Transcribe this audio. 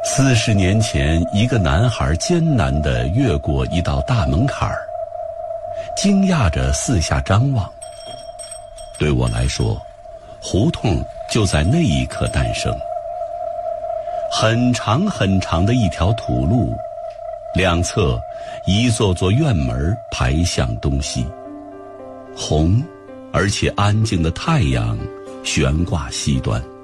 40年前，一个男孩艰难地越过一道大门槛儿，惊讶着四下张望。对我来说，胡同就在那一刻诞生。很长很长的一条土路，两侧一座座院门排向东西，红而且安静的太阳悬挂西端。